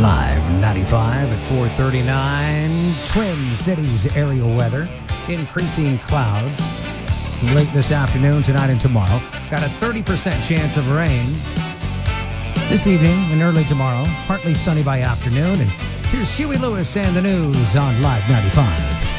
Live 95 at 4:39. Twin Cities area weather. Increasing clouds. Late this afternoon, tonight, and tomorrow. Got a 30% chance of rain. This evening and early tomorrow. Partly sunny by afternoon. And here's Huey Lewis and the news on Live 95.